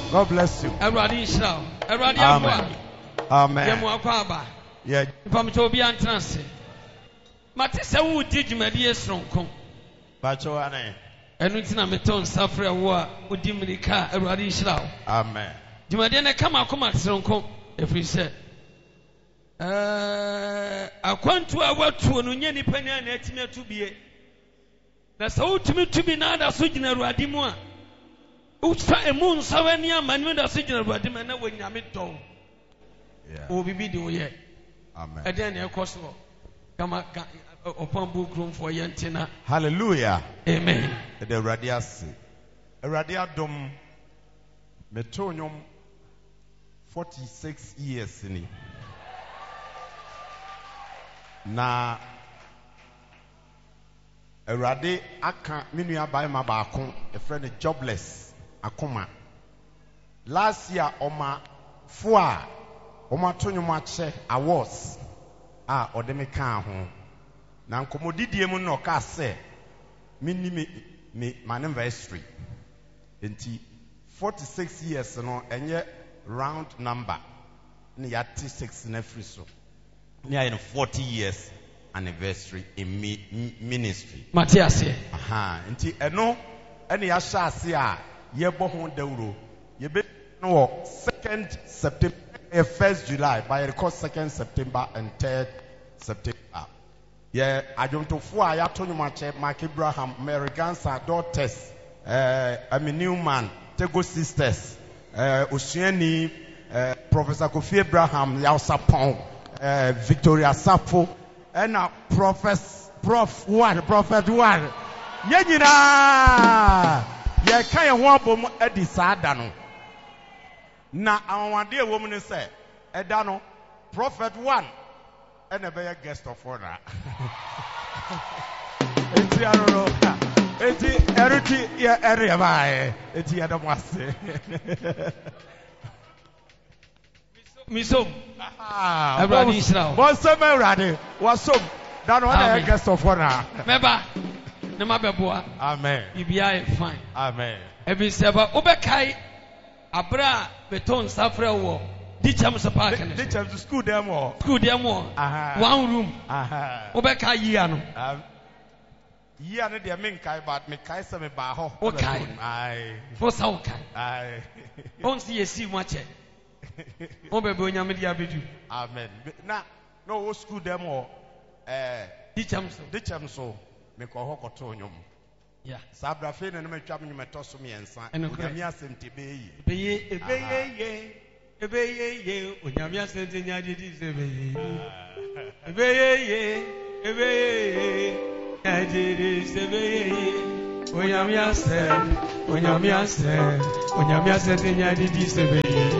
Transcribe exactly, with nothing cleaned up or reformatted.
God bless you. Everybody shout. Everybody Amen. Amen. Yemu akwaba. Yeah. Pamto obi antrance. Mate se wo di dwumadi esronko. Bacho ane. Enu nti na meton safre wo a odi mirika everybody shout. Amen. Dwumadi na kama akoma esronko efiri se. Eh akwantu a watu no nya nipa ni na atimi atubie. Na se wotumi tubi na ada so gina Awurade mu a usa emu nsawe ni amanu da so gina Awurade mu na wonyame dɔw. Yeah. O bibi de oye. Amen. Eden e koso. Kama upon book room for yentina. Hallelujah. Amen. The radiasi. Radiadom metonyum forty-six years ni. Na Erade aka minu abai ma baako a friend jobless akoma. Last year oma foa oma tonyum ache awards a odeme kan ho. Na nkomodidie mu no ka se mini me me anniversary. Enti forty-six years no enye round number. Ni yati six na free so. Ni ayi forty years anniversary in mi, m- ministry. Matthias. Aha, enti eno ene ya sha ase a ye bo ho dawro. Ye be no second September, uh, first July, by record second September and third September. Yeah, ajontofo a ya to nyumache Mark Abraham, Mary Gansa daughters, uh, I mean Newman, Tego sisters, uh, Osuani, uh, Professor Kofi Abraham, Yausapon, uh, Victoria Sappho, and uh, Professor Prof one, Prophet one. Yenyina, ye kaya wabom edi saadano. Na awade woman say, edano, Prophet one. And a better guest of honor. It's the other. It's the every area by it's the other one. Miso. Ah, Everybody is now. what's up, ready? What's up? That one a guest of honor. Meba. Nema beboa. Amen. Ibia is fine. Amen. Ebi seba obekai abra beton safre wo. Dicham so park. Dicham to school them all. School them all. One room. Aha. Obekai yi anu. Um, yi anu de me nkai but me kai se me ba ho. Okay. Aye. For sa okay. Aye. On see see much. On be bo nyame dia bedu. Amen. Na no wo school them all. Eh, Dicham so. Dicham so me ko ho koto nyom. Yeah. Sabra fe na me twa me meto so me ensa. Onyame asem te be yi. Be ye ebe ye ye. Ebe ye ye onyame asem nya didi se be ye. Ebe ye ye. Ebe ye ye. Nya didi se be ye. Onyame asem. Onyame asem. Onyame asem nya didi se be ye.